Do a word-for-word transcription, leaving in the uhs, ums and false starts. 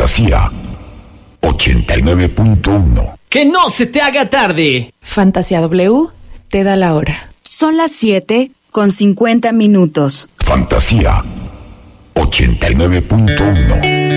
Fantasía ochenta y nueve punto uno. ¡Que no se te haga tarde! Fantasía W te da la hora. Son las siete con cincuenta minutos. Fantasía ochenta y nueve punto uno.